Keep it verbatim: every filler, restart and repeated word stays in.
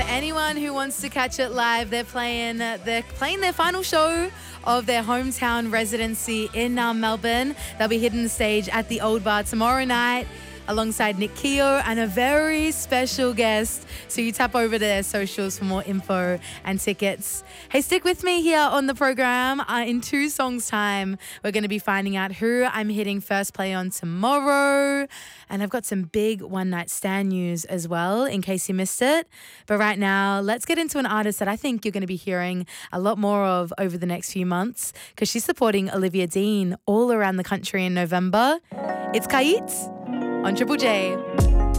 anyone who wants to catch it live, they're playing they're playing their final show of their hometown residency in uh, Melbourne. They'll be hitting the stage at the Old Bar tomorrow night alongside Nick Keogh and a very special guest. So you tap over to their socials for more info and tickets. Hey, stick with me here on the program. Uh, in two songs' time, we're going to be finding out who I'm hitting first play on tomorrow. And I've got some big one-night stand news as well, in case you missed it. But right now, let's get into an artist that I think you're going to be hearing a lot more of over the next few months because she's supporting Olivia Dean all around the country in November. It's Kait on Triple J.